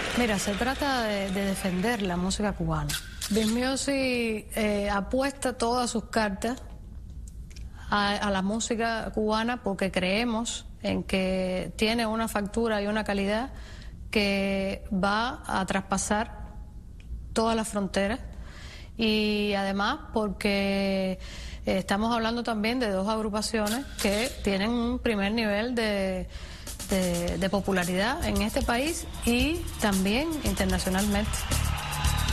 Mira, se trata de defender la música cubana. Big Music apuesta todas sus cartas a la música cubana porque creemos en que tiene una factura y una calidad que va a traspasar todas las fronteras, y además porque estamos hablando también de dos agrupaciones que tienen un primer nivel de popularidad en este país y también internacionalmente.